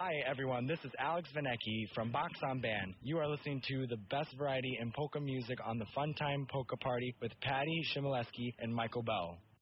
Hi, everyone. This is Alex Vanecki from Box on Band. You are listening to the best variety in polka music on the Funtime Polka Party with Patty Shimoleski and Michael Bell.